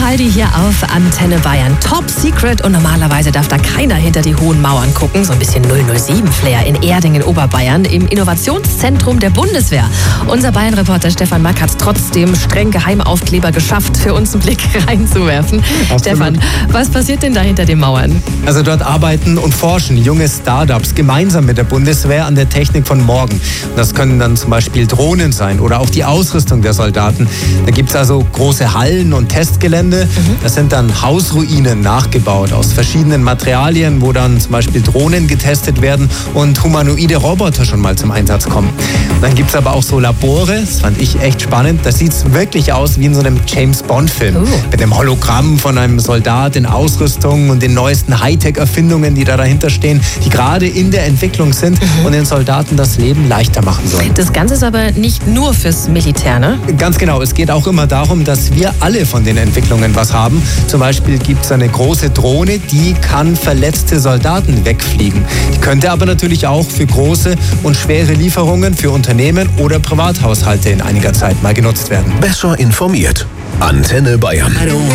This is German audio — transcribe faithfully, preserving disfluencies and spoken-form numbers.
Heidi hier auf Antenne Bayern. Top Secret und normalerweise darf da keiner hinter die hohen Mauern gucken. So ein bisschen null null sieben-Flair in Erding in Oberbayern im Innovationszentrum der Bundeswehr. Unser Bayern-Reporter Stefan Mack hat trotzdem streng Geheimaufkleber geschafft, für uns einen Blick reinzuwerfen. Absolut. Stefan, was passiert denn da hinter den Mauern? Also dort arbeiten und forschen junge Startups gemeinsam mit der Bundeswehr an der Technik von morgen. Das können dann zum Beispiel Drohnen sein oder auch die Ausrüstung der Soldaten. Da gibt es also große Hallen und Testgelände. Mhm. Das sind dann Hausruinen nachgebaut aus verschiedenen Materialien, wo dann zum Beispiel Drohnen getestet werden und humanoide Roboter schon mal zum Einsatz kommen. Dann gibt es aber auch so Labore, das fand ich echt spannend. Da sieht es wirklich aus wie in so einem James-Bond-Film. Oh. Mit dem Hologramm von einem Soldat in Ausrüstung und den neuesten Hightech-Erfindungen, die da dahinter stehen, die gerade in der Entwicklung sind mhm. und den Soldaten das Leben leichter machen sollen. Das Ganze ist aber nicht nur fürs Militär, ne? Ganz genau. Es geht auch immer darum, dass wir alle von den Entwicklungen was haben. Zum Beispiel gibt es eine große Drohne, die kann verletzte Soldaten wegfliegen. Die könnte aber natürlich auch für große und schwere Lieferungen für Unternehmen oder Privathaushalte in einiger Zeit mal genutzt werden. Besser informiert. Antenne Bayern.